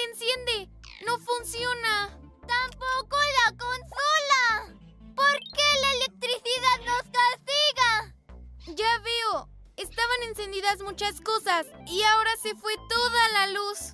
enciende! ¡No funciona! ¡Tampoco la consola! ¿Por qué la electricidad nos castiga? Ya veo. Estaban encendidas muchas cosas y ahora se fue toda la luz.